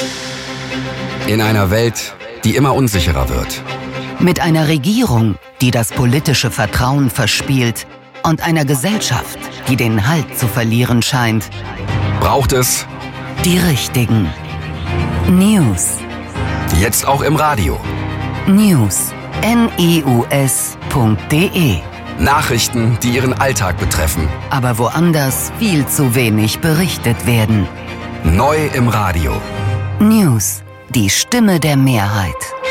In einer Welt, die immer unsicherer wird. Mit einer Regierung, die das politische Vertrauen verspielt und einer Gesellschaft, die den Halt zu verlieren scheint, Braucht es die richtigen News. jetzt auch im Radio. News. news.de. Nachrichten, die Ihren Alltag betreffen. Aber woanders viel zu wenig berichtet werden. Neu im Radio. News. Die Stimme der Mehrheit.